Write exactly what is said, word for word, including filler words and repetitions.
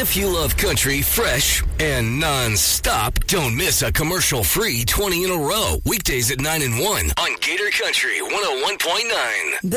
If you love country fresh and non-stop, don't miss a commercial-free twenty in a row. Weekdays at nine and one on Gator Country one oh one point nine.